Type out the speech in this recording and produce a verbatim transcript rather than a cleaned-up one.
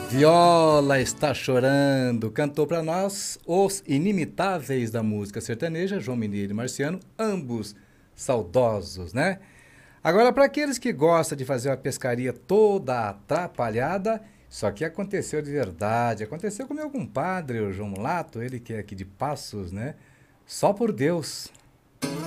Viola está chorando, cantou para nós os inimitáveis da música sertaneja, João Mineiro e Marciano, ambos saudosos, né? Agora, para aqueles que gostam de fazer uma pescaria toda atrapalhada, isso aqui aconteceu de verdade. Aconteceu com meu compadre, o João Mulato, ele que é aqui de Passos, né? Só por Deus.